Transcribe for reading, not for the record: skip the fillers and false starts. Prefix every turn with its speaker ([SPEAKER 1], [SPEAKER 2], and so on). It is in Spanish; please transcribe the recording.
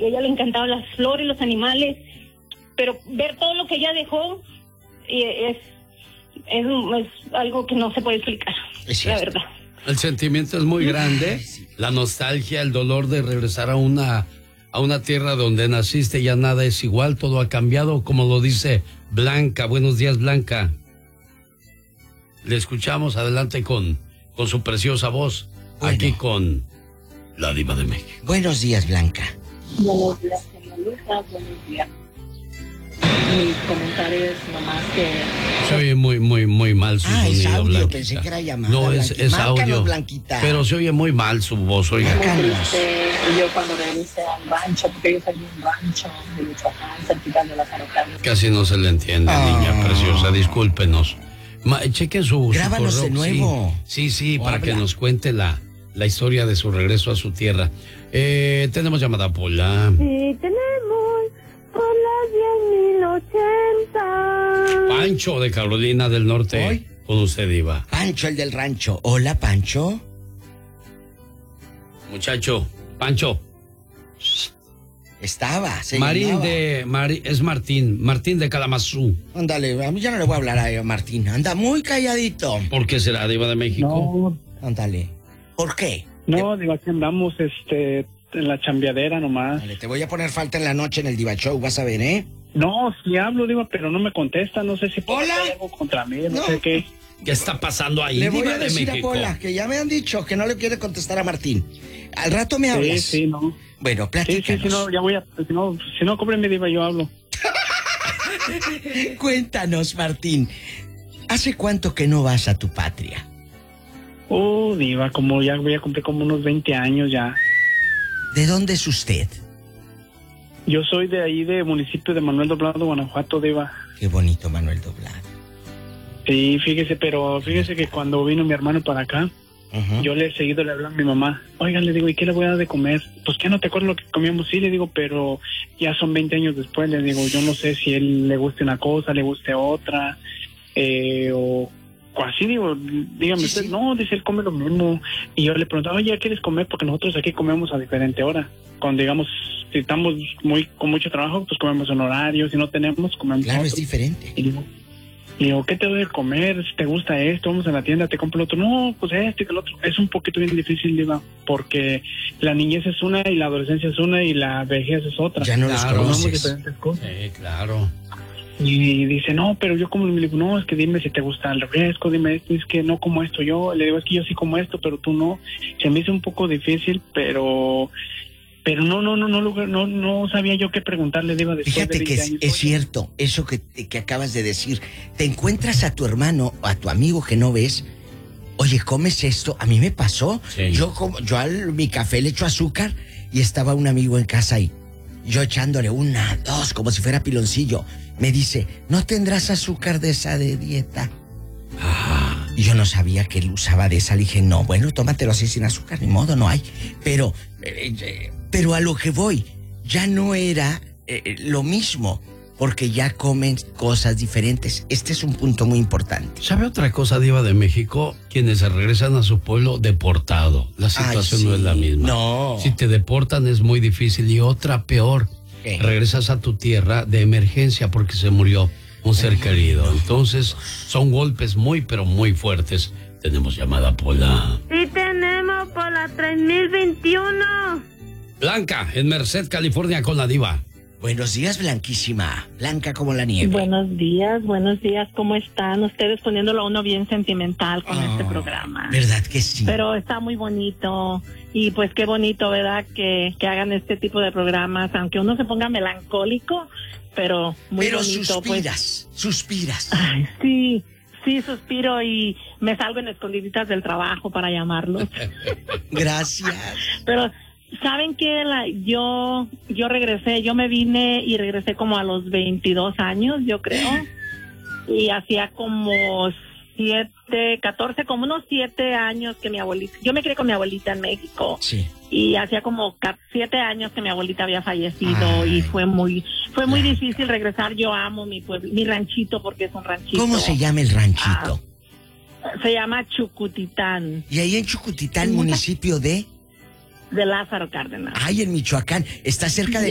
[SPEAKER 1] a ella le encantaban las flores, los animales, pero ver todo lo que ella dejó es algo que no se puede explicar, la verdad.
[SPEAKER 2] El sentimiento es muy grande, la nostalgia, el dolor de regresar a una tierra donde naciste, ya nada es igual, todo ha cambiado, como lo dice Blanca. Buenos días, Blanca. Le escuchamos, adelante con su preciosa voz, aquí con la Diva de México.
[SPEAKER 3] Buenos días, Blanca.
[SPEAKER 1] Buenos días, señorita, buenos días. Mis comentarios nomás que...
[SPEAKER 2] Se oye muy mal su sonido,
[SPEAKER 3] es audio,
[SPEAKER 2] Blanquita.
[SPEAKER 3] pensé que era llamada.
[SPEAKER 2] No, es audio.
[SPEAKER 3] Blanquita.
[SPEAKER 2] Pero se oye muy mal su voz, oiga.
[SPEAKER 1] Yo cuando regresé al rancho, porque yo salí de un rancho de Michoacán, cerquita de Lázaro Cárdenas.
[SPEAKER 2] Casi no se le entiende, niña preciosa, discúlpenos. Chequen su
[SPEAKER 3] Grábanos
[SPEAKER 2] correo.
[SPEAKER 3] de nuevo.
[SPEAKER 2] Sí, para que nos cuente la historia de su regreso a su tierra. Tenemos llamada, Pola.
[SPEAKER 1] Sí, tenemos por las 10.080.
[SPEAKER 2] Pancho de Carolina del Norte.
[SPEAKER 3] ¿Hoy?
[SPEAKER 2] Con usted, Diva.
[SPEAKER 3] Pancho, el del rancho. Hola, Pancho.
[SPEAKER 2] Muchacho, Pancho.
[SPEAKER 3] Estaba, se
[SPEAKER 2] Marín
[SPEAKER 3] llamaba.
[SPEAKER 2] es Martín de Kalamazoo.
[SPEAKER 3] Ándale, a mí ya no le voy a hablar a Martín. Anda muy calladito.
[SPEAKER 2] ¿Por qué será, Diva de México?
[SPEAKER 4] No,
[SPEAKER 3] Ándale. ¿Por qué?
[SPEAKER 4] no, digo, aquí andamos, en la chambeadera nomás.
[SPEAKER 3] Dale, te voy a poner falta en la noche en el Diva Show, vas a ver, ¿eh?
[SPEAKER 4] No, sí hablo, digo, pero no me contesta, no sé si
[SPEAKER 3] ¿Hola?
[SPEAKER 4] hay algo contra mí, no
[SPEAKER 3] No.
[SPEAKER 4] sé qué.
[SPEAKER 2] ¿Qué está pasando ahí,
[SPEAKER 3] Le voy
[SPEAKER 2] Diva
[SPEAKER 3] a
[SPEAKER 2] de
[SPEAKER 3] decir a
[SPEAKER 2] México?
[SPEAKER 3] Pola que ya me han dicho que no le quiere contestar a Martín. Al rato me hablas.
[SPEAKER 4] Sí, no.
[SPEAKER 3] Bueno,
[SPEAKER 4] Sí,
[SPEAKER 3] platícanos.
[SPEAKER 4] si no, ya voy a, si no, cóbreme, Diva, yo hablo.
[SPEAKER 3] Cuéntanos, Martín. ¿Hace cuánto que no vas a tu patria?
[SPEAKER 4] Diva, como ya voy a cumplir como unos 20 años ya.
[SPEAKER 3] ¿De dónde es usted?
[SPEAKER 4] Yo soy de ahí, de municipio de Manuel Doblado, Guanajuato, Diva.
[SPEAKER 3] Qué bonito, Manuel Doblado.
[SPEAKER 4] Sí, fíjese que cuando vino mi hermano para acá,
[SPEAKER 3] Ujú.
[SPEAKER 4] yo le he seguido, le hablo a mi mamá. Oiga, le digo, ¿y qué le voy a dar de comer? Pues que no te acuerdas lo que comíamos, sí, le digo, pero ya son 20 años después, le digo, yo no sé si a él le guste una cosa, le guste otra, o así, digo, dígame
[SPEAKER 3] Sí,
[SPEAKER 4] usted,
[SPEAKER 3] sí.
[SPEAKER 4] no, dice, él come lo mismo. Y yo le preguntaba, oye, ¿qué quieres comer? Porque nosotros aquí comemos a diferente hora. Cuando digamos, si estamos con mucho trabajo, pues comemos en horario, si no tenemos, comemos
[SPEAKER 3] Claro, es
[SPEAKER 4] otro.
[SPEAKER 3] diferente.
[SPEAKER 4] Y digo, ¿qué te doy de comer? Si te gusta esto, vamos a la tienda, te compro el otro. No, pues esto y que el otro. Es un poquito bien difícil, Diva, porque la niñez es una y la adolescencia es una y la vejez es otra.
[SPEAKER 3] Ya no los
[SPEAKER 2] Claro.
[SPEAKER 4] Comemos
[SPEAKER 3] conoces.
[SPEAKER 4] diferentes cosas.
[SPEAKER 2] Sí, claro.
[SPEAKER 4] Y dice, no, pero yo como, le digo, no, es que dime si te gusta el refresco, dime esto, es que no como esto yo. Le digo, es que yo sí como esto, pero tú no. Se me hizo un poco difícil, pero no sabía yo qué preguntarle, Diva, después
[SPEAKER 3] Fíjate
[SPEAKER 4] de
[SPEAKER 3] que
[SPEAKER 4] 20 años.
[SPEAKER 3] es cierto, eso que acabas de decir. Te encuentras a tu hermano o a tu amigo que no ves. Oye, ¿comes esto? A mí me pasó.
[SPEAKER 2] Sí.
[SPEAKER 3] Yo mi café le echo azúcar y estaba un amigo en casa y yo echándole 1, 2, como si fuera piloncillo. Me dice, ¿no tendrás azúcar de esa de dieta? Y yo no sabía que él usaba de esa. Le dije, no, bueno, tómatelo así sin azúcar, ni modo, no hay. Pero a lo que voy, ya no era lo mismo, porque ya comen cosas diferentes. Este es un punto muy importante.
[SPEAKER 2] ¿Sabe otra cosa, Diva de México? Quienes se regresan a su pueblo deportado. La situación
[SPEAKER 3] Ay,
[SPEAKER 2] no es la
[SPEAKER 3] sí.
[SPEAKER 2] misma.
[SPEAKER 3] No.
[SPEAKER 2] Si te deportan es muy difícil. Y otra peor,
[SPEAKER 3] ¿Qué?
[SPEAKER 2] regresas a tu tierra de emergencia porque se murió un ser querido. Entonces, son golpes muy, pero muy fuertes. Tenemos llamada, Pola.
[SPEAKER 1] Sí tenemos por la 3021.
[SPEAKER 2] Blanca, en Merced, California, con la Diva.
[SPEAKER 3] Buenos días, Blanquísima. Blanca como la nieve.
[SPEAKER 1] Buenos días, ¿cómo están? Ustedes poniéndolo a uno bien sentimental con este programa.
[SPEAKER 3] ¿Verdad que sí?
[SPEAKER 1] Pero está muy bonito y pues qué bonito, ¿verdad? Que hagan este tipo de programas, aunque uno se ponga melancólico, pero muy
[SPEAKER 3] Pero
[SPEAKER 1] bonito.
[SPEAKER 3] suspiras.
[SPEAKER 1] Ay, sí, suspiro y me salgo en escondiditas del trabajo para llamarlos.
[SPEAKER 3] Gracias.
[SPEAKER 1] Pero ¿saben qué? Yo regresé, yo me vine y regresé como a los 22 años, yo creo. Y hacía como 14, como unos 7 años que mi abuelita, yo me crié con mi abuelita en México.
[SPEAKER 3] Sí.
[SPEAKER 1] Y hacía como 7 años que mi abuelita había fallecido.
[SPEAKER 3] Ay.
[SPEAKER 1] Y fue muy difícil regresar. Yo amo mi pueblo, mi ranchito, porque es un ranchito.
[SPEAKER 3] ¿Cómo se llama el ranchito?
[SPEAKER 1] Se llama Chucutitán,
[SPEAKER 3] Y ahí en Chucutitán, municipio de
[SPEAKER 1] de Lázaro Cárdenas.
[SPEAKER 3] en Michoacán, está cerca de